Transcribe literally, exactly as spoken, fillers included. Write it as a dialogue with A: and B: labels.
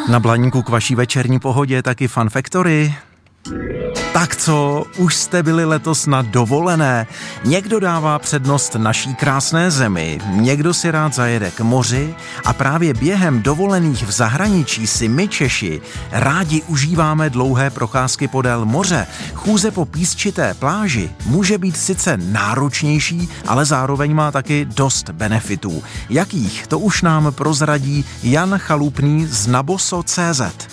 A: Na Blaníku k vaší večerní pohodě taky Fun Factory. Tak co, už jste byli letos na dovolené? Někdo dává přednost naší krásné zemi, někdo si rád zajede k moři a právě během dovolených v zahraničí si my Češi rádi užíváme dlouhé procházky podél moře. Chůze po písčité pláži může být sice náročnější, ale zároveň má taky dost benefitů. Jakých, to už nám prozradí Jan Chalupný z naboso tečka cé zet.